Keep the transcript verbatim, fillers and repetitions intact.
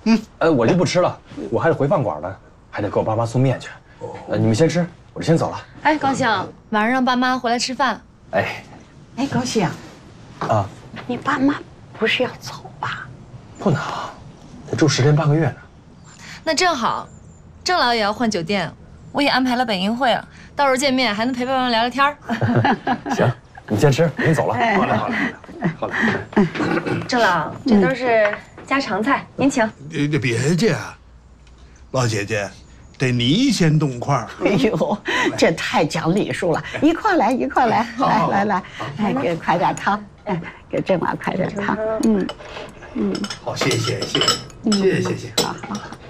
嗯，呃，我就不吃了，我还得回饭馆呢，还得给我爸妈送面去。呃，你们先吃，我就先走了。 哎，高兴，晚上让爸妈回来吃饭。 哎， 哎，高兴， 啊， 你爸妈不是要走吧？ 不能，得住十天半个月呢。 那正好，郑老也要换酒店，我也安排了本营会了，到时候见面还能陪爸妈聊聊天儿。 行，你先吃，我先走了。 哎好嘞，好嘞，好嘞。 郑老，这都是家常菜，您请。 你你别介，老姐姐，得你先动筷。 哎呦，这太讲礼数了，一块来一块来，来来来，哎，给快点汤，哎，给郑老快点汤，嗯嗯， 好，谢谢谢谢谢谢谢谢。 好好。